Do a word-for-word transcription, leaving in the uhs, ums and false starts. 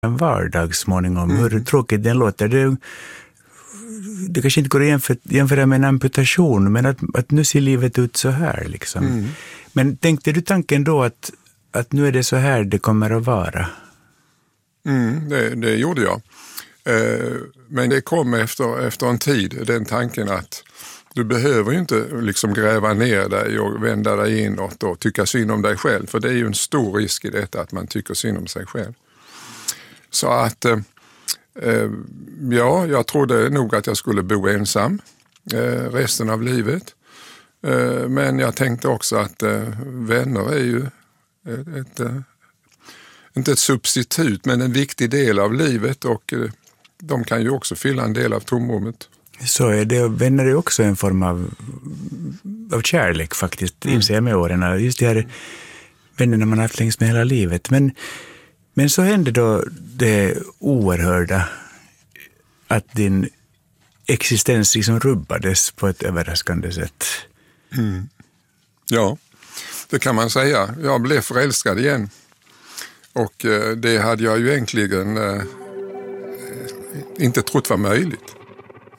en vardag småningom, Mm. hur tråkigt den låter. Det, det kanske inte går att jämföra, jämföra med en amputation, men att, att nu ser livet ut så här. Liksom. Mm. Men tänkte du tanken då att, att nu är det så här det kommer att vara? Mm, det, det gjorde jag. Eh, men det kom efter, efter en tid, den tanken att du behöver ju inte liksom gräva ner dig och vända dig inåt och tycka synd om dig själv. För det är ju en stor risk i detta att man tycker synd om sig själv. Så att, eh, ja, jag trodde nog att jag skulle bo ensam eh, resten av livet. Eh, men jag tänkte också att eh, vänner är ju ett, ett, eh, inte ett substitut, men en viktig del av livet, och eh, de kan ju också fylla en del av tomrummet. Så är det, och vänner är också en form av, av kärlek faktiskt, Mm. inser jag med åren. Just det här vännerna man har haft längs med hela livet. Men, men så hände då det oerhörda att din existens liksom rubbades på ett överraskande sätt. Mm. Ja, det kan man säga. Jag blev förälskad igen. Och eh, det hade jag ju egentligen eh, inte trott var möjligt.